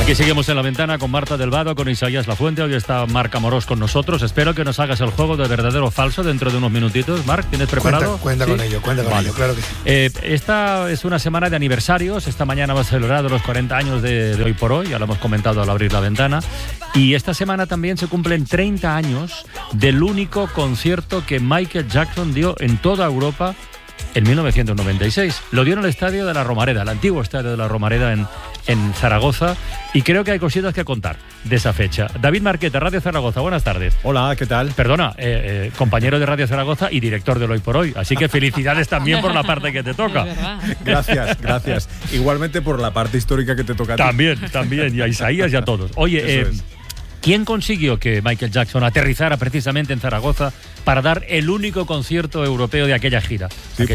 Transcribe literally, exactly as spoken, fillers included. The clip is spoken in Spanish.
Aquí seguimos en La Ventana con Marta del Vado, con Isaías Lafuente. Hoy está Marc Amorós con nosotros. Espero que nos hagas el juego de verdadero o falso dentro de unos minutitos. Marc, ¿tienes preparado? Cuenta, cuenta ¿Sí? con ello, cuenta con Vale. ello, claro que sí. Eh, esta es una semana de aniversarios. Esta mañana va a celebrar los cuarenta años de, de Hoy por Hoy. Ya lo hemos comentado al abrir La Ventana. Y esta semana también se cumplen treinta años del único concierto que Michael Jackson dio en toda Europa en mil novecientos noventa y seis. Lo dio en el estadio de la Romareda, el antiguo estadio de la Romareda en, en Zaragoza, y creo que hay cositas que contar de esa fecha. David Marqueta, Radio Zaragoza, buenas tardes. Hola, ¿qué tal? Perdona, eh, eh, compañero de Radio Zaragoza y director del Hoy por Hoy, así que felicidades también por la parte que te toca. Gracias, gracias. Igualmente por la parte histórica que te toca a ti. También, también, y a Isaías y a todos. Oye, eh, ¿quién consiguió que Michael Jackson aterrizara precisamente en Zaragoza para dar el único concierto europeo de aquella gira? Sí, Aquella